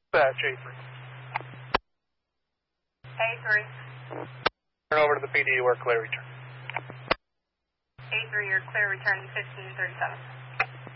Patch A3. A3. Turn over to the PD, you are clear return. A3, you're clear return 1537.